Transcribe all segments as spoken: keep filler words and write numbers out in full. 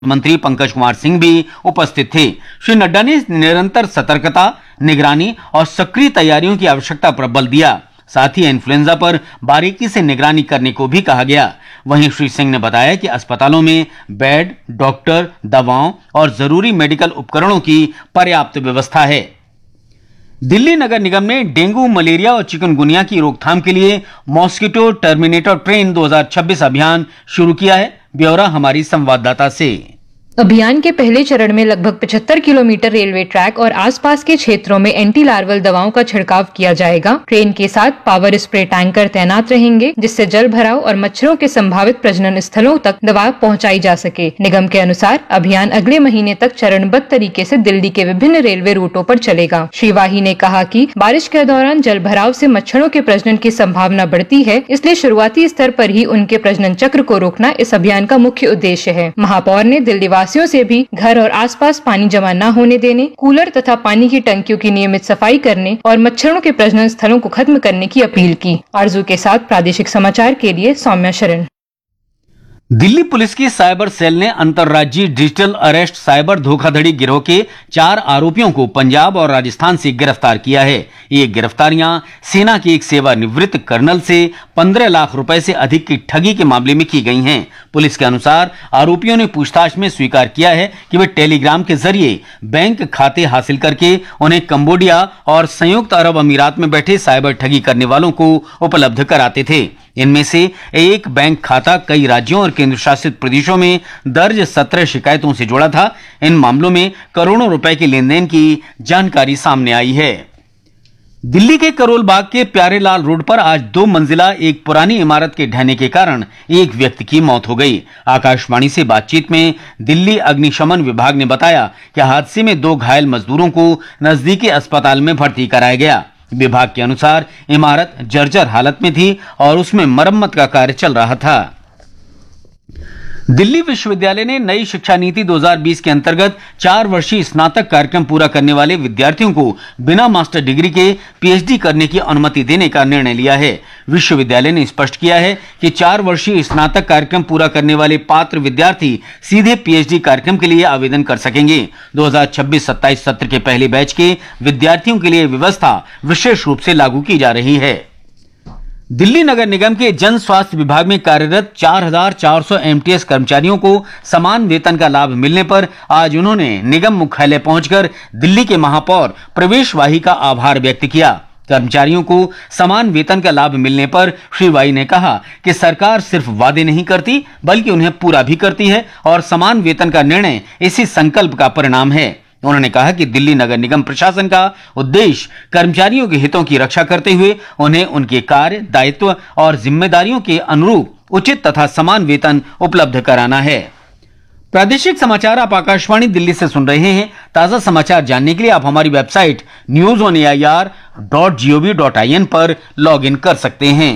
मंत्री पंकज कुमार सिंह भी उपस्थित थे। श्री नड्डा ने निरंतर सतर्कता, निगरानी और सक्रिय तैयारियों की आवश्यकता पर बल दिया। साथ ही इन्फ्लुएंजा पर बारीकी से निगरानी करने को भी कहा गया। वहीं श्री सिंह ने बताया कि अस्पतालों में बेड, डॉक्टर, दवाओं और जरूरी मेडिकल उपकरणों की पर्याप्त व्यवस्था है। दिल्ली नगर निगम ने डेंगू, मलेरिया और चिकनगुनिया की रोकथाम के लिए मॉस्किटो टर्मिनेटर ट्रेन दो हज़ार छब्बीस अभियान शुरू किया है। ब्यौरा हमारी संवाददाता से। अभियान के पहले चरण में लगभग पचहत्तर किलोमीटर रेलवे ट्रैक और आसपास के क्षेत्रों में एंटी लार्वल दवाओं का छिड़काव किया जाएगा। ट्रेन के साथ पावर स्प्रे टैंकर तैनात रहेंगे, जिससे जल भराव और मच्छरों के संभावित प्रजनन स्थलों तक दवा पहुंचाई जा सके। निगम के अनुसार अभियान अगले महीने तक चरणबद्ध तरीके से दिल्ली के विभिन्न रेलवे रूटों पर चलेगा। श्री वाही ने कहा कि बारिश के दौरान जल भराव से मच्छरों के प्रजनन की संभावना बढ़ती है, इसलिए शुरुआती स्तर पर ही उनके प्रजनन चक्र को रोकना इस अभियान का मुख्य उद्देश्य है। महापौर ने दिल्ली वासियों से भी घर और आसपास पानी जमा न होने देने, कूलर तथा पानी की टंकियों की नियमित सफाई करने और मच्छरों के प्रजनन स्थलों को खत्म करने की अपील की। आरजू के साथ प्रादेशिक समाचार के लिए सौम्या शरण। दिल्ली पुलिस की साइबर सेल ने अंतर्राज्यीय डिजिटल अरेस्ट साइबर धोखाधड़ी गिरोह के चार आरोपियों को पंजाब और राजस्थान से गिरफ्तार किया है। ये गिरफ्तारियां सेना के एक सेवानिवृत्त कर्नल से पंद्रह लाख रुपए से अधिक की ठगी के मामले में की गई हैं। पुलिस के अनुसार आरोपियों ने पूछताछ में स्वीकार किया है कि वे टेलीग्राम के जरिए बैंक खाते हासिल करके उन्हें कंबोडिया और संयुक्त अरब अमीरात में बैठे साइबर ठगी करने वालों को उपलब्ध कराते थे। इनमें से एक बैंक खाता कई राज्यों और केंद्र शासित प्रदेशों में दर्ज सत्रह शिकायतों से जुड़ा था। इन मामलों में करोड़ों रुपए के लेन देन की जानकारी सामने आई है। दिल्ली के करोल बाग के प्यारेलाल रोड पर आज दो मंजिला एक पुरानी इमारत के ढहने के कारण एक व्यक्ति की मौत हो गई। आकाशवाणी से बातचीत में दिल्ली अग्निशमन विभाग ने बताया कि हादसे में दो घायल मजदूरों को नजदीकी अस्पताल में भर्ती कराया गया। विभाग के अनुसार इमारत जर्जर हालत में थी और उसमें मरम्मत का कार्य चल रहा था। दिल्ली विश्वविद्यालय ने नई शिक्षा नीति दो हज़ार बीस के अंतर्गत चार वर्षीय स्नातक कार्यक्रम पूरा करने वाले विद्यार्थियों को बिना मास्टर डिग्री के पीएचडी करने की अनुमति देने का निर्णय लिया है। विश्वविद्यालय ने स्पष्ट किया है कि चार वर्षीय स्नातक कार्यक्रम पूरा करने वाले पात्र विद्यार्थी सीधे पीएचडी कार्यक्रम के लिए आवेदन कर सकेंगे। दो हज़ार छब्बीस सत्ताईस सत्र के पहले बैच के विद्यार्थियों के लिए व्यवस्था विशेष रूप से लागू की जा रही है। दिल्ली नगर निगम के जन स्वास्थ्य विभाग में कार्यरत चार हज़ार चार सौ एमटीएस कर्मचारियों को समान वेतन का लाभ मिलने पर आज उन्होंने निगम मुख्यालय पहुंचकर दिल्ली के महापौर प्रवेश वाही का आभार व्यक्त किया। कर्मचारियों को समान वेतन का लाभ मिलने पर श्री वाही ने कहा कि सरकार सिर्फ वादे नहीं करती बल्कि उन्हें पूरा भी करती है और समान वेतन का निर्णय इसी संकल्प का परिणाम है। उन्होंने कहा कि दिल्ली नगर निगम प्रशासन का उद्देश्य कर्मचारियों के हितों की रक्षा करते हुए उन्हें उनके कार्य, दायित्व और जिम्मेदारियों के अनुरूप उचित तथा समान वेतन उपलब्ध कराना है। प्रादेशिक समाचार आप आकाशवाणी दिल्ली से सुन रहे हैं। ताजा समाचार जानने के लिए आप हमारी website news on A I R dot G O V dot I N पर लॉग इन कर सकते हैं।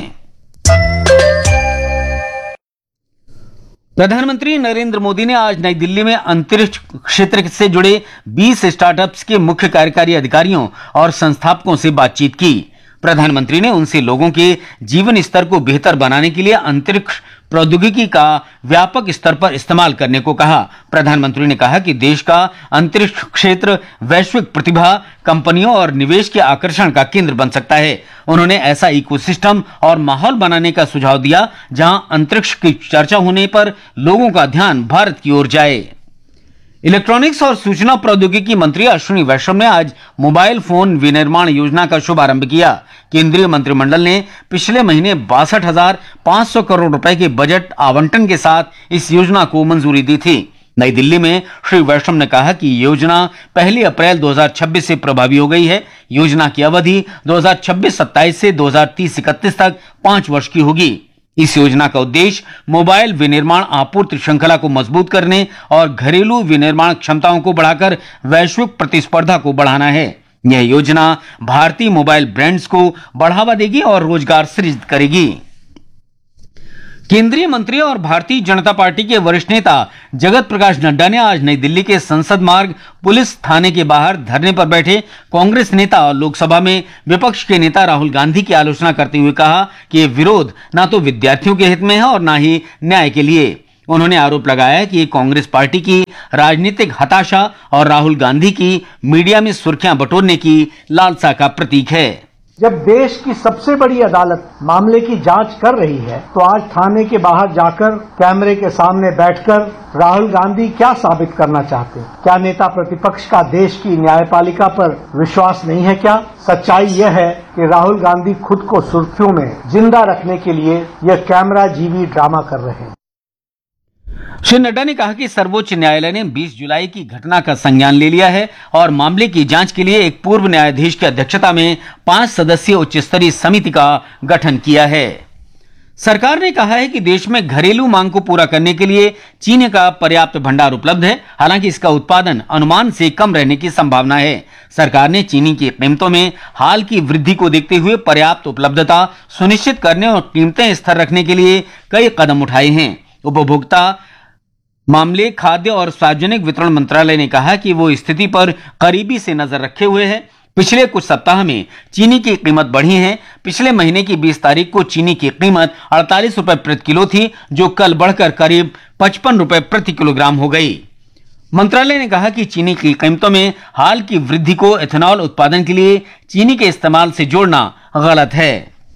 प्रधानमंत्री नरेंद्र मोदी ने आज नई दिल्ली में अंतरिक्ष क्षेत्र से जुड़े बीस स्टार्टअप्स के मुख्य कार्यकारी अधिकारियों और संस्थापकों से बातचीत की। प्रधानमंत्री ने उनसे लोगों के जीवन स्तर को बेहतर बनाने के लिए अंतरिक्ष प्रौद्योगिकी का व्यापक स्तर पर इस्तेमाल करने को कहा। प्रधानमंत्री ने कहा कि देश का अंतरिक्ष क्षेत्र वैश्विक प्रतिभा, कंपनियों और निवेश के आकर्षण का केंद्र बन सकता है। उन्होंने ऐसा इकोसिस्टम और माहौल बनाने का सुझाव दिया जहां अंतरिक्ष की चर्चा होने पर लोगों का ध्यान भारत की ओर जाए। इलेक्ट्रॉनिक्स और सूचना प्रौद्योगिकी मंत्री अश्विनी वैष्णव ने आज मोबाइल फोन विनिर्माण योजना का शुभारंभ किया। केंद्रीय मंत्रिमंडल ने पिछले महीने बासठ हजार पांच सौ करोड़ रुपए के बजट आवंटन के साथ इस योजना को मंजूरी दी थी। नई दिल्ली में श्री वैष्णव ने कहा कि योजना पहली अप्रैल दो हज़ार छब्बीस से प्रभावी हो गई है। योजना की अवधि दो हज़ार छब्बीस सत्ताईस से दो हज़ार तीस इकतीस तक पांच वर्ष की होगी। इस योजना का उद्देश्य मोबाइल विनिर्माण आपूर्ति श्रृंखला को मजबूत करने और घरेलू विनिर्माण क्षमताओं को बढ़ाकर वैश्विक प्रतिस्पर्धा को बढ़ाना है। यह योजना भारतीय मोबाइल ब्रांड्स को बढ़ावा देगी और रोजगार सृजित करेगी। केंद्रीय मंत्री और भारतीय जनता पार्टी के वरिष्ठ नेता जगत प्रकाश नड्डा ने आज नई दिल्ली के संसद मार्ग पुलिस थाने के बाहर धरने पर बैठे कांग्रेस नेता और लोकसभा में विपक्ष के नेता राहुल गांधी की आलोचना करते हुए कहा कि यह विरोध न तो विद्यार्थियों के हित में है और न ही न्याय के लिए। उन्होंने आरोप लगाया कि ये कांग्रेस पार्टी की राजनीतिक हताशा और राहुल गांधी की मीडिया में सुर्खियां बटोरने की लालसा का प्रतीक है। जब देश की सबसे बड़ी अदालत मामले की जांच कर रही है तो आज थाने के बाहर जाकर कैमरे के सामने बैठकर राहुल गांधी क्या साबित करना चाहते हैं? क्या नेता प्रतिपक्ष का देश की न्यायपालिका पर विश्वास नहीं है? क्या सच्चाई यह है कि राहुल गांधी खुद को सुर्खियों में जिंदा रखने के लिए यह कैमरा जीवी ड्रामा कर रहे हैं। श्री नड्डा ने कहा कि सर्वोच्च न्यायालय ने बीस जुलाई की घटना का संज्ञान ले लिया है और मामले की जांच के लिए एक पूर्व न्यायाधीश की अध्यक्षता में पांच सदस्यीय उच्च स्तरीय समिति का गठन किया है। सरकार ने कहा है कि देश में घरेलू मांग को पूरा करने के लिए चीनी का पर्याप्त भंडार उपलब्ध है, हालांकि इसका उत्पादन अनुमान से कम रहने की संभावना है। सरकार ने चीनी की कीमतों में हाल की वृद्धि को देखते हुए पर्याप्त उपलब्धता सुनिश्चित करने और कीमतें स्थिर रखने के लिए कई कदम उठाए हैं। उपभोक्ता मामले, खाद्य और सार्वजनिक वितरण मंत्रालय ने कहा कि वो स्थिति पर करीबी से नजर रखे हुए है। पिछले कुछ सप्ताह में चीनी की कीमत बढ़ी है। पिछले महीने की बीस तारीख को चीनी की कीमत अड़तालीस रुपए प्रति किलो थी, जो कल बढ़कर करीब पचपन रुपए प्रति किलोग्राम हो गई। मंत्रालय ने कहा कि चीनी की कीमतों में हाल की वृद्धि को एथेनॉल उत्पादन के लिए चीनी के इस्तेमाल से जोड़ना गलत है।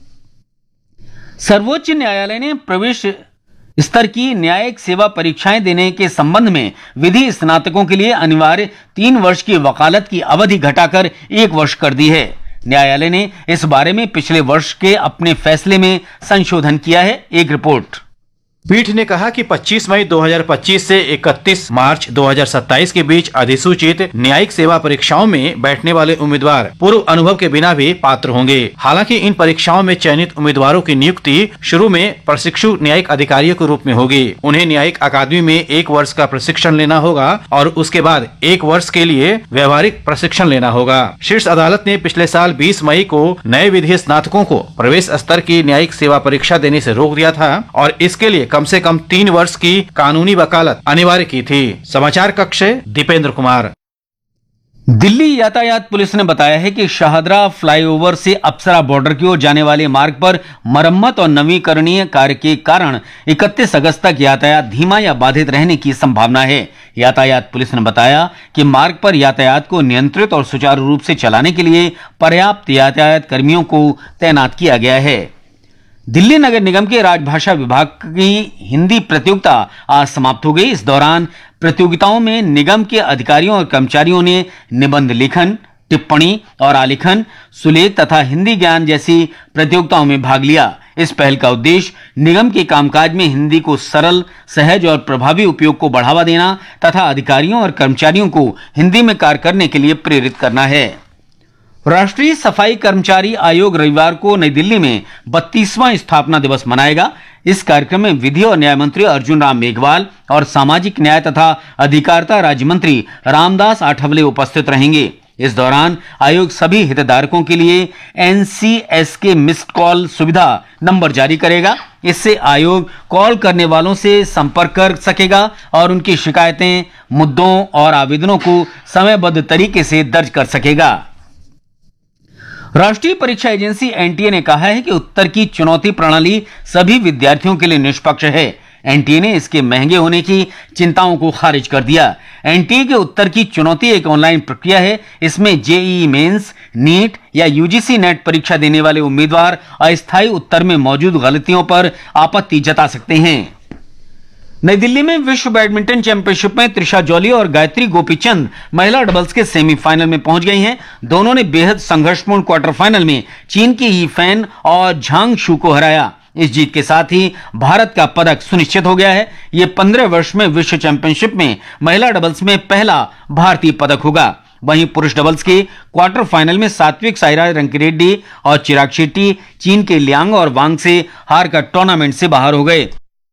सर्वोच्च न्यायालय ने प्रवेश स्तर की न्यायिक सेवा परीक्षाएं देने के संबंध में विधि स्नातकों के लिए अनिवार्य तीन वर्ष की वकालत की अवधि घटाकर एक वर्ष कर दी है। न्यायालय ने इस बारे में पिछले वर्ष के अपने फैसले में संशोधन किया है। एक रिपोर्ट। पीठ ने कहा कि पच्चीस मई दो हज़ार पच्चीस से इकतीस मार्च दो हज़ार सत्ताईस के बीच अधिसूचित न्यायिक सेवा परीक्षाओं में बैठने वाले उम्मीदवार पूर्व अनुभव के बिना भी पात्र होंगे। हालांकि इन परीक्षाओं में चयनित उम्मीदवारों की नियुक्ति शुरू में प्रशिक्षु न्यायिक अधिकारियों के रूप में होगी। उन्हें न्यायिक अकादमी में एक वर्ष का प्रशिक्षण लेना होगा और उसके बाद एक वर्ष के लिए व्यवहारिक प्रशिक्षण लेना होगा। शीर्ष अदालत ने पिछले साल बीस मई को नए विधि स्नातकों को प्रवेश स्तर की न्यायिक सेवा परीक्षा देने से रोक दिया था और इसके लिए कम से कम तीन वर्ष की कानूनी वकालत अनिवार्य की थी। समाचार कक्ष से दीपेंद्र कुमार। दिल्ली यातायात पुलिस ने बताया है कि शाहदरा फ्लाईओवर से अप्सरा बॉर्डर की ओर जाने वाले मार्ग पर मरम्मत और नवीकरणीय कार्य के कारण इकतीस अगस्त तक यातायात धीमा या बाधित रहने की संभावना है। यातायात पुलिस ने बताया कि मार्ग पर यातायात को नियंत्रित और सुचारू रूप से चलाने के लिए पर्याप्त यातायात कर्मियों को तैनात किया गया है। दिल्ली नगर निगम के राजभाषा विभाग की हिंदी प्रतियोगिता आज समाप्त हो गई। इस दौरान प्रतियोगिताओं में निगम के अधिकारियों और कर्मचारियों ने निबंध लेखन, टिप्पणी और आलेखन, सुलेख तथा हिंदी ज्ञान जैसी प्रतियोगिताओं में भाग लिया। इस पहल का उद्देश्य निगम के कामकाज में हिंदी को सरल, सहज और प्रभावी उपयोग को बढ़ावा देना तथा अधिकारियों और कर्मचारियों को हिंदी में कार्य करने के लिए प्रेरित करना है। राष्ट्रीय सफाई कर्मचारी आयोग रविवार को नई दिल्ली में बत्तीसवां स्थापना दिवस मनाएगा। इस कार्यक्रम में विधि और न्याय मंत्री अर्जुन राम मेघवाल और सामाजिक न्याय तथा अधिकारिता राज्य मंत्री रामदास आठवले उपस्थित रहेंगे। इस दौरान आयोग सभी हितधारकों के लिए एनसीएस के मिस्ड कॉल सुविधा नंबर जारी करेगा। इससे आयोग कॉल करने वालों से संपर्क कर सकेगा और उनकी शिकायतें, मुद्दों और आवेदनों को समयबद्ध तरीके से दर्ज कर सकेगा। राष्ट्रीय परीक्षा एजेंसी एनटीए ने कहा है कि उत्तर की चुनौती प्रणाली सभी विद्यार्थियों के लिए निष्पक्ष है। एनटीए ने इसके महंगे होने की चिंताओं को खारिज कर दिया। एनटीए के उत्तर की चुनौती एक ऑनलाइन प्रक्रिया है। इसमें जेईई मेंस, नीट या यूजीसी नेट परीक्षा देने वाले उम्मीदवार अस्थायी उत्तर में मौजूद गलतियों पर आपत्ति जता सकते हैं। नई दिल्ली में विश्व बैडमिंटन चैंपियनशिप में त्रिशा जॉली और गायत्री गोपीचंद महिला डबल्स के सेमीफाइनल में पहुंच गई हैं। दोनों ने बेहद संघर्षपूर्ण क्वार्टर फाइनल में चीन की ही फैन और झांग शू को हराया। इस जीत के साथ ही भारत का पदक सुनिश्चित हो गया है। यह पंद्रह वर्ष में विश्व चैंपियनशिप में महिला डबल्स में पहला भारतीय पदक होगा। वहीं पुरुष डबल्स के क्वार्टर फाइनल में सात्विक साईराज रंकीरेड्डी और चिराग शेट्टी चीन के लियांग और वांग से हारकर टूर्नामेंट से बाहर हो गए।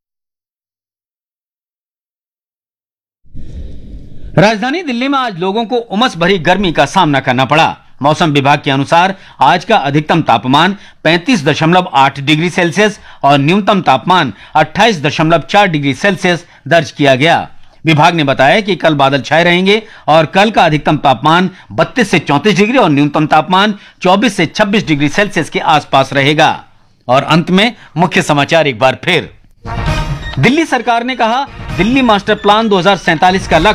राजधानी दिल्ली में आज लोगों को उमस भरी गर्मी का सामना करना पड़ा। मौसम विभाग के अनुसार आज का अधिकतम तापमान पैंतीस दशमलव आठ डिग्री सेल्सियस और न्यूनतम तापमान अट्ठाईस दशमलव चार डिग्री सेल्सियस दर्ज किया गया। विभाग ने बताया कि कल बादल छाए रहेंगे और कल का अधिकतम तापमान बत्तीस से चौंतीस डिग्री और न्यूनतम तापमान चौबीस से छब्बीस डिग्री सेल्सियस के आसपास रहेगा। और अंत में मुख्य समाचार एक बार फिर। दिल्ली सरकार ने कहा, दिल्ली मास्टर प्लान दो हज़ार सैंतालीस का लक्ष्य